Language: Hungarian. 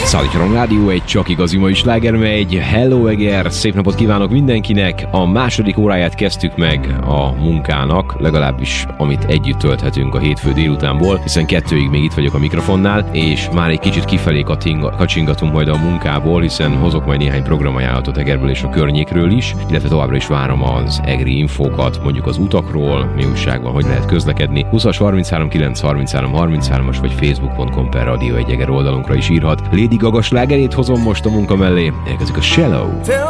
Szállítson Rádió, egy csak igazi mai sláger megy. Hello Eger, szép napot kívánok mindenkinek. A második óráját kezdtük meg a munkának, legalábbis amit együtt tölthetünk a hétfő délutánból, hiszen 2-ig még itt vagyok a mikrofonnál, és már egy kicsit kifelé kacsingatunk majd a munkából, hiszen hozok majd néhány programajánlatot Egerből és a környékről is, illetve továbbra is várom az egri infókat, mondjuk az utakról, mi újság van, hogy lehet közlekedni. 20-as 33 933 33-as vagy facebook.com/Radio 1 Eger oldalunkra is írhat. Lady Gaga slágerét hozom most a munka mellé, elkezdjük a Shallow.